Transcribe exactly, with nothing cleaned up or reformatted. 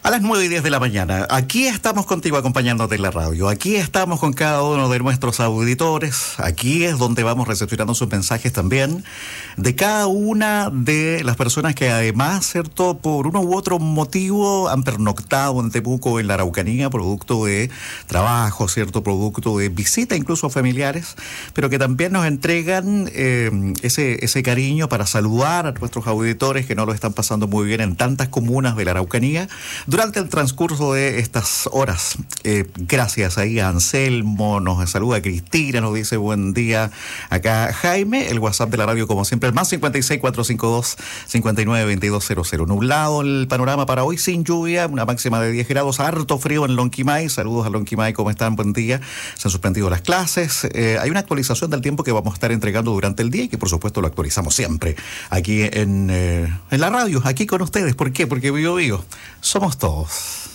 A las nueve y diez de la mañana, aquí estamos contigo acompañándote en la radio, aquí estamos con cada uno de nuestros auditores, aquí es donde vamos recepcionando sus mensajes también, de cada una de las personas que además, ¿cierto?, por uno u otro motivo han pernoctado en Temuco, en la Araucanía, producto de trabajo, ¿cierto?, producto de visita incluso a familiares, pero que también nos entregan eh, ese, ese cariño para saludar a nuestros auditores que no lo están pasando muy bien en tantas comunas de la Araucanía durante el transcurso de estas horas. Eh, gracias ahí a Anselmo, nos saluda Cristina, nos dice buen día acá Jaime, el WhatsApp de la radio como siempre, el más cincuenta y seis, cuatrocientos cincuenta y dos, cincuenta y nueve, veintidós cero cero. Nublado el panorama para hoy, sin lluvia, una máxima de diez grados, harto frío en Lonquimay. Saludos a Lonquimay, ¿cómo están? Buen día. Se han suspendido las clases. Eh, hay una actualización del tiempo que vamos a estar entregando durante el día y que por supuesto lo actualizamos siempre aquí en, eh, en la radio, aquí con ustedes. ¿Por qué? Porque Bio Bio somos todos.